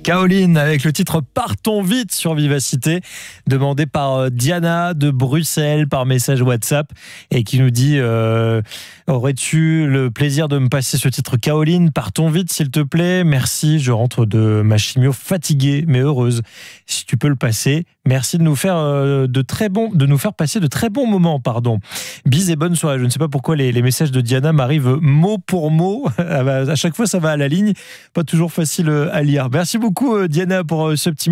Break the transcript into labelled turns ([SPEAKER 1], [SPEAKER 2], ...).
[SPEAKER 1] Kaolin avec le titre Partons vite sur Vivacité, demandé par Diana de Bruxelles par message WhatsApp et qui nous dit aurais-tu le plaisir de me passer ce titre Kaolin, Partons vite s'il te plaît, merci, je rentre de ma chimio fatiguée mais heureuse, si tu peux le passer, merci de nous faire passer de très bons moments, pardon. Bise et bonne soirée. Je ne sais pas pourquoi les messages de Diana m'arrivent mot pour mot, à chaque fois ça va à la ligne, pas toujours facile à lire. Merci beaucoup Diana pour ce petit